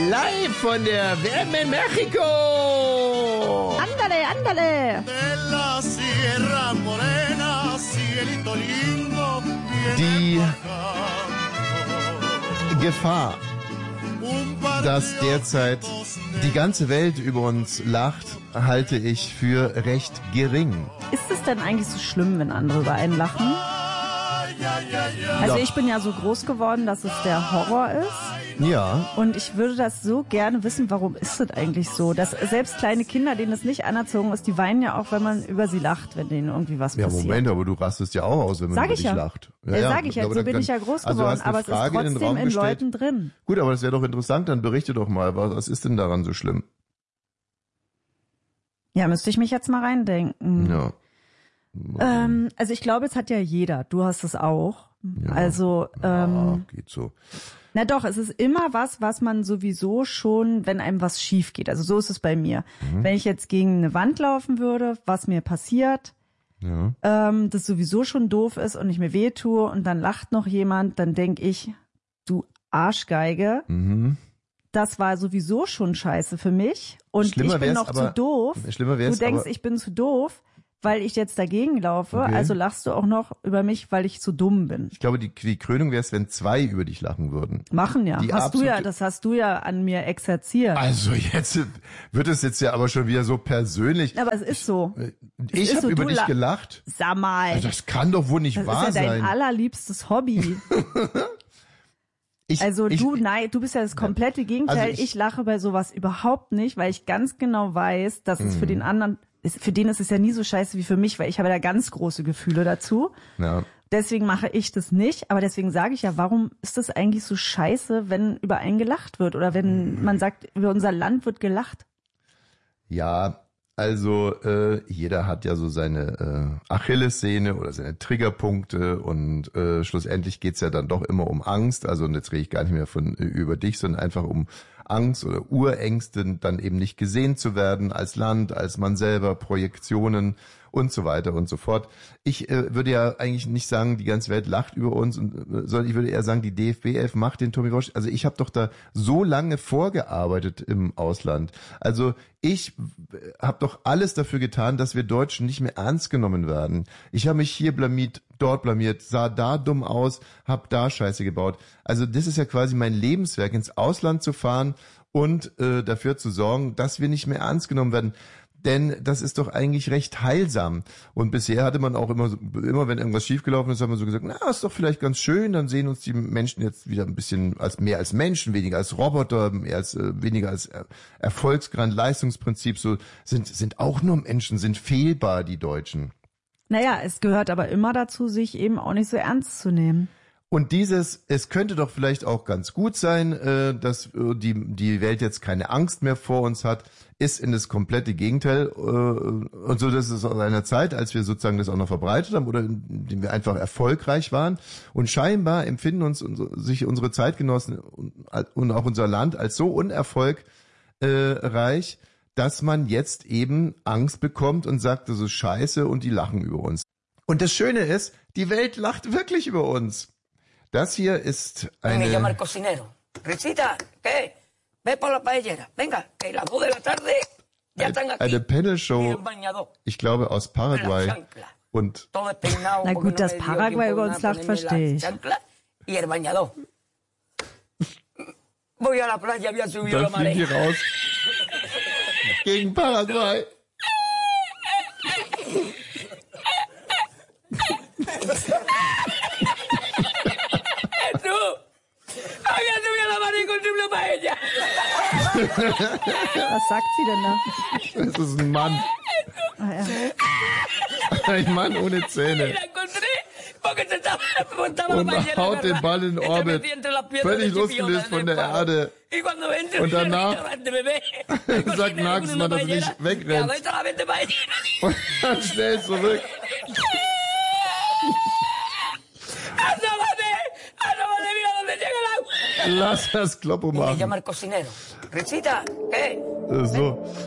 Live von der WM in Mexiko. Andale, andale. Die Gefahr, dass derzeit die ganze Welt über uns lacht, halte ich für recht gering. Ist es denn eigentlich so schlimm, wenn andere über einen lachen? Also ich bin ja so groß geworden, dass es der Horror ist. Ja. Und ich würde das so gerne wissen, warum ist das eigentlich so? Dass selbst kleine Kinder, denen das nicht anerzogen ist, die weinen ja auch, wenn man über sie lacht, wenn denen irgendwie was passiert. Ja, Moment, aber du rastest ja auch aus, wenn man über dich lacht. Ja, sag ich ja, so bin ich ja groß geworden, aber es ist trotzdem in Leuten drin. Gut, aber das wäre doch interessant, dann berichte doch mal, was ist denn daran so schlimm? Ja, müsste ich mich jetzt mal reindenken. Ja. Also ich glaube, es hat ja jeder. Du hast es auch. Ja. Also geht so. Na doch, es ist immer was man sowieso schon, wenn einem was schief geht. Also so ist es bei mir. Wenn ich jetzt gegen eine Wand laufen würde, was mir passiert, das sowieso schon doof ist und ich mir wehtue und dann lacht noch jemand, dann denke ich, du Arschgeige, das war sowieso schon scheiße für mich und ich bin noch zu doof. Du denkst, ich bin zu doof, weil ich jetzt dagegen laufe, also lachst du auch noch über mich, weil ich zu dumm bin. Ich glaube, die Krönung wäre es, wenn zwei über dich lachen würden. Machen ja. Das hast du ja an mir exerziert. Also jetzt wird es jetzt ja aber schon wieder so persönlich. Aber es ist so. Ich habe über dich gelacht. Sag mal. Also das kann doch wohl nicht wahr sein. Das ist ja dein allerliebstes Hobby. Du bist ja das komplette Gegenteil. Also ich lache bei sowas überhaupt nicht, weil ich ganz genau weiß, dass es für den anderen für den ist es ja nie so scheiße wie für mich, weil ich habe da ganz große Gefühle dazu. Ja. Deswegen mache ich das nicht, aber deswegen sage ich ja, warum ist das eigentlich so scheiße, wenn über einen gelacht wird oder wenn man sagt, über unser Land wird gelacht? Ja, also jeder hat ja so seine Achillessehne oder seine Triggerpunkte und schlussendlich geht's ja dann doch immer um Angst. Also und jetzt rede ich gar nicht mehr über dich, sondern einfach um Angst oder Urängste, dann eben nicht gesehen zu werden als Land, als man selber, Projektionen und so weiter und so fort. Ich würde ja eigentlich nicht sagen, die ganze Welt lacht über uns, sondern ich würde eher sagen, die DFB 11 macht den Tommy Walsh. Also ich habe doch da so lange vorgearbeitet im Ausland. Also ich habe doch alles dafür getan, dass wir Deutschen nicht mehr ernst genommen werden. Ich habe mich hier blamiert, dort blamiert, sah da dumm aus, habe da Scheiße gebaut. Also das ist ja quasi mein Lebenswerk, ins Ausland zu fahren und dafür zu sorgen, dass wir nicht mehr ernst genommen werden. Denn das ist doch eigentlich recht heilsam. Und bisher hatte man auch immer wenn irgendwas schiefgelaufen ist, hat man so gesagt, na, ist doch vielleicht ganz schön, dann sehen uns die Menschen jetzt wieder ein bisschen mehr als Menschen, weniger als Roboter, weniger als Erfolgsgrad, Leistungsprinzip, so sind auch nur Menschen, sind fehlbar, die Deutschen. Naja, es gehört aber immer dazu, sich eben auch nicht so ernst zu nehmen. Und es könnte doch vielleicht auch ganz gut sein, dass die Welt jetzt keine Angst mehr vor uns hat, ist in das komplette Gegenteil. Und so, das ist aus einer Zeit, als wir sozusagen das auch noch verbreitet haben oder in dem wir einfach erfolgreich waren. Und scheinbar empfinden sich unsere Zeitgenossen und auch unser Land als so unerfolgreich, dass man jetzt eben Angst bekommt und sagt, das ist scheiße und die lachen über uns. Und das Schöne ist, die Welt lacht wirklich über uns. Das hier ist eine... Me llama el cocinero. Risita, ¿qué? Ve por la paellera. Venga, que las 2 de la tarde ya están aquí. Eine Panel-Show, ich glaube aus Paraguay. Und na gut, dass Paraguay über uns lacht, verstehe ich. Y el bañador. Voy a la playa, había subido la marea. Dann fliegen die raus. Gegen Paraguay. Was sagt sie denn da? Das ist ein Mann. Ah, ja. Ein Mann ohne Zähne. Und haut den Ball in Orbit. Völlig losgelöst von der Erde. Und danach sagt Nagelsmann, dass er nicht wegrennt. Und dann schnell zurück. Lass das Kloppo machen. Me llama el cocinero. Risita, ¿qué? So.